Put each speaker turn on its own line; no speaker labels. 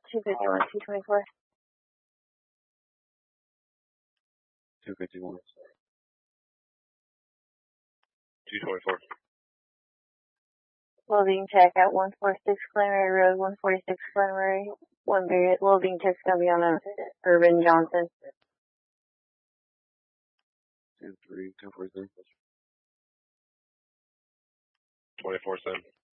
251, 224.
251. 224.
Loading check at 146 Glenmary Road, 146 Glenmary. One loading check's gonna be on Urban Johnson.
10-3, 10-4, 24/7.